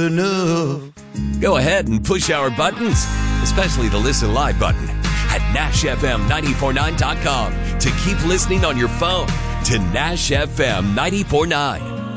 enough. Go ahead and push our buttons, especially the Listen Live button at NashFM949.com to keep listening on your phone to Nash FM 94.9.